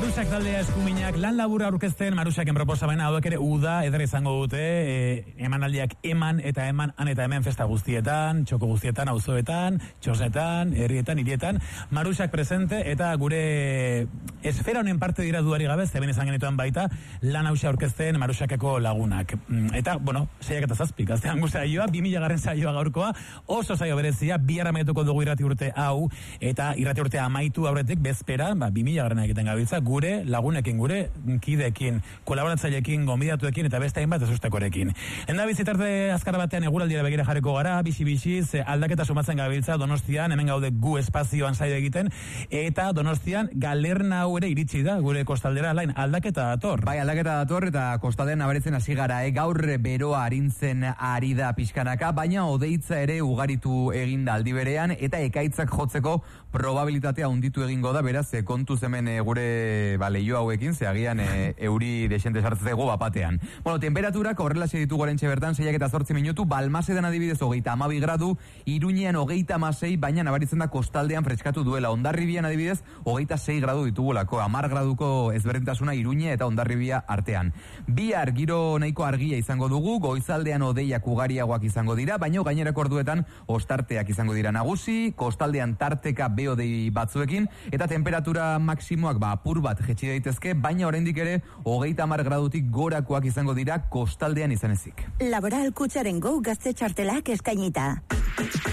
Marusak taldea eskuminak lan labura aurkezten Marusaken proposamena hauek ere uda eder izango dute emanaldiak eman eta eman han eta hemen festa guztietan, txoko guztietan, auzoetan, txosnetan, herrietan, hirietan, Marusak presente eta gure esfera honen parte dira duari gabe, zeben izan genituen baita lan hausia aurkezten Marusakeko lagunak. Eta, bueno, 6 gaztean saioa, 2000 saioa gaurkoa, oso saio berezia, bihar amaituko dugu irrati urte hau, eta irrati urte amaitu aurretik bezpera, 2000 egiten gabiltza, gure lagunekin, gure kideekin, kolaboratzaileekin, gonbidatuekin eta beste hainbat ezustekorekin. Enda bizitarte azkar batean eguraldiera begira jarriko gara, bisi-bisiz, aldaketa sumatzen gabiltza Donostian, hemen gaude gu espazioan saio egiten, eta Donostian galerna hau ere iritsi da, gure kostaldera, lain, aldaketa dator. Bai, aldaketa dator eta kostaldean nabaritzen hasi gara, gaur beroa arintzen ari da pixkanaka, baina odeitza ere ugaritu eginda aldi berean, eta ekaitzak jotzeko probabilitatea hunditu egingo da, beraz, kontuz hemen gure leio hauekin, zeagian euri desente sartzeko bapatean. Bueno, temperaturak horrelaxe ditugu orentxe bertan, 6:08 minutu, Balmasedan adibidez 32 gradu, Iruñean 36, baina nabaritzen da kostaldean freskatu duela. Hondarribian adibidez 26 gradu ditugulako, 10 graduko ezberdintasuna Iruñe eta Hondarribia artean. Bihar giro nahiko argia izango dugu, goizaldean hodeiak ugariagoak izango dira, baina gainerako orduetan ostarteak izango dira nagusi, kostaldean tarteka behodei batzuekin, eta temperatura maksimoak apur bat jetxi daitezke, baina oraindik ere 30 gradutik gorakoak izango dira kostaldean izan ezik. Laboral Kutxaren Go gazte txartelak eskainita.